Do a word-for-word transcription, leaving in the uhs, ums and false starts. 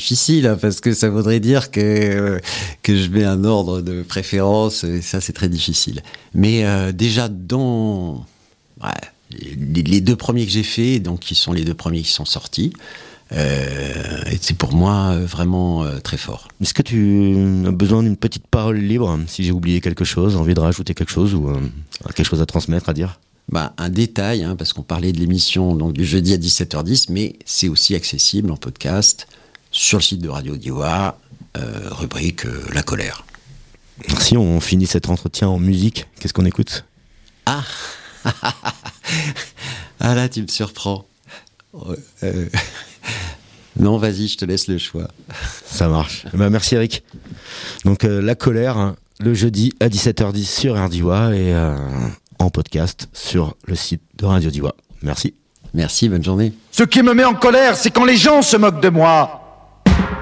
difficile, hein, parce que ça voudrait dire que, euh, que je mets un ordre de préférence, et ça, c'est très difficile. Mais euh, déjà, dans ouais, les, les deux premiers que j'ai faits, donc qui sont les deux premiers qui sont sortis, euh, et c'est pour moi euh, vraiment euh, très fort. Est-ce que tu as besoin d'une petite parole libre, si j'ai oublié quelque chose, envie de rajouter quelque chose, ou euh, quelque chose à transmettre, à dire ? Bah, un détail, hein, parce qu'on parlait de l'émission donc, du jeudi à dix-sept heures dix, mais c'est aussi accessible en podcast sur le site de Radio Diois, euh, rubrique euh, La Colère. Si on finit cet entretien en musique, qu'est-ce qu'on écoute ? Ah Ah là, tu me surprends. Euh... Non, vas-y, je te laisse le choix. Ça marche. Bah, merci Eric. Donc euh, La Colère, hein, le jeudi à dix-sept heures dix sur Radio Diois et... Euh... en podcast sur le site de Radio Diois. Merci. Merci, bonne journée. Ce qui me met en colère, c'est quand les gens se moquent de moi.